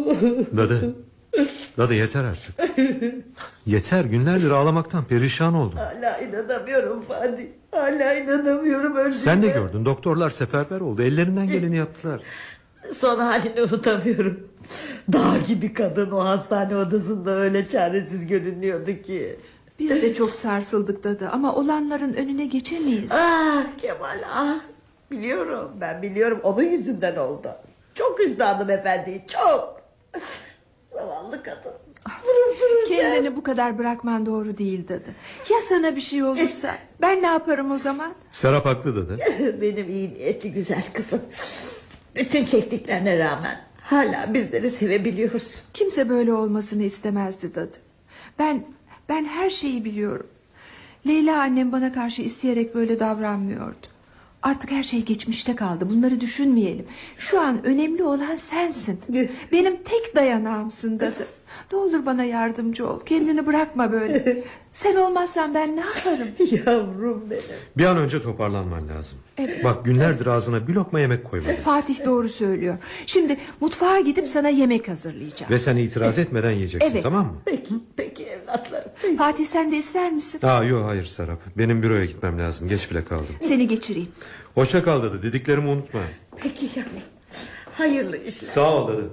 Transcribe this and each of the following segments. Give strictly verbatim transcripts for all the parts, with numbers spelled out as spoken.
Dadı. Dadı yeter artık. Yeter, günlerdir ağlamaktan perişan oldum. Hala inanamıyorum Fatih. Hala inanamıyorum öldüğüne. Sen de gördün, doktorlar seferber oldu. Ellerinden geleni yaptılar. Son halini unutamıyorum. Dağ gibi kadın o hastane odasında öyle çaresiz görünüyordu ki. Biz de çok sarsıldık dadı ama olanların önüne geçemeyiz. Ah Kemal ah. Biliyorum, ben biliyorum, onun yüzünden oldu. Çok üzdü hanımefendiyi, çok. Zavallı kadın. Durup dururken. Kendini bu kadar bırakman doğru değil dadı. Ya sana bir şey olursa ben ne yaparım o zaman? Serap haklı dadı. Benim iyi niyetli güzel kızım. Bütün çektiklerine rağmen hala bizleri sevebiliyoruz. Kimse böyle olmasını istemezdi dadı. Ben ben her şeyi biliyorum. Leyla annem bana karşı isteyerek böyle davranmıyordu. Artık her şey geçmişte kaldı. Bunları düşünmeyelim. Şu an önemli olan sensin. Benim tek dayanağımsın dadı. Ne olur bana yardımcı ol. Kendini bırakma böyle. Sen olmazsan ben ne yaparım? Yavrum benim. Bir an önce toparlanman lazım. Evet. Bak, günlerdir ağzına bir lokma yemek koymadın. Fatih doğru söylüyor. Şimdi mutfağa gidip sana yemek hazırlayacağım. Ve sen itiraz etmeden yiyeceksin, Evet. tamam mı? Peki, peki evlatlarım. Peki. Fatih sen de ister misin? Aa, yok hayır Serap. Benim büroya gitmem lazım. Geç bile kaldım. Seni geçireyim. Hoşça kal dadı. Dediklerimi unutma. Peki yavrum. Hayırlı işler. Sağ ol dadı.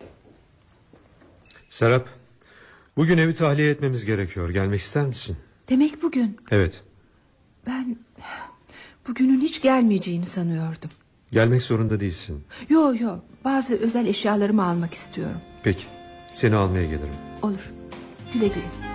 Serap, bugün evi tahliye etmemiz gerekiyor. Gelmek ister misin? Demek bugün. Evet. Ben bugünün hiç gelmeyeceğini sanıyordum. Gelmek zorunda değilsin. Yo yo, bazı özel eşyalarımı almak istiyorum. Peki, seni almaya gelirim. Olur. Güle güle.